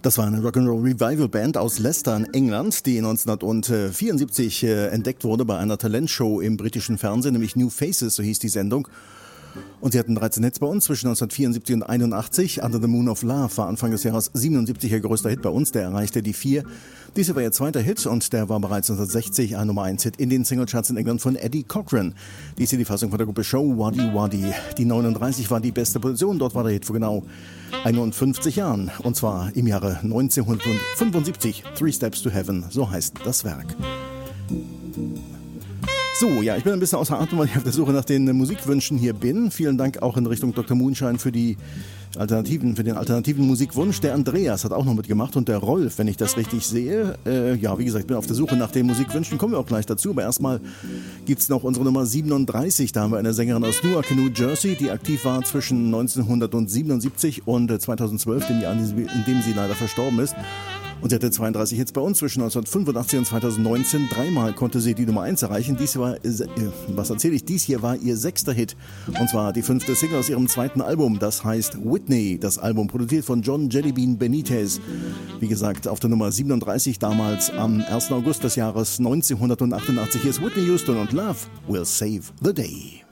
Das war eine Rock'n'Roll Revival Band aus Leicester in England, die 1974 entdeckt wurde bei einer Talentshow im britischen Fernsehen, nämlich New Faces, so hieß die Sendung. Und sie hatten 13 Hits bei uns zwischen 1974 und 81. Under the Moon of Love war Anfang des Jahres 77 ihr größter Hit bei uns, der erreichte die 4. Dieser war ihr zweiter Hit und der war bereits 1960 ein Nummer 1 Hit in den Singlecharts in England von Eddie Cochran. Dies ist die Fassung von der Gruppe Show Waddy Waddy. Die 39 war die beste Position, dort war der Hit vor genau 51 Jahren. Und zwar im Jahre 1975. Three Steps to Heaven, so heißt das Werk. So, ja, ich bin ein bisschen außer Atem, weil ich auf der Suche nach den Musikwünschen hier bin. Vielen Dank auch in Richtung Dr. Moonshine für den alternativen Musikwunsch. Der Andreas hat auch noch mitgemacht und der Rolf, wenn ich das richtig sehe. Ja, wie gesagt, ich bin auf der Suche nach den Musikwünschen, kommen wir auch gleich dazu. Aber erstmal gibt's noch unsere Nummer 37. Da haben wir eine Sängerin aus Newark, New Jersey, die aktiv war zwischen 1977 und 2012, dem Jahr, in dem sie leider verstorben ist. Und sie hatte 32 Hits bei uns zwischen 1985 und 2019. Dreimal konnte sie die Nummer 1 erreichen. Dies hier war ihr 6. Hit. Und zwar die 5. Single aus ihrem 2. Album. Das heißt Whitney. Das Album produziert von John Jellybean Benitez. Wie gesagt, auf der Nummer 37 damals am 1. August des Jahres 1988. Hier ist Whitney Houston und Love Will Save the Day.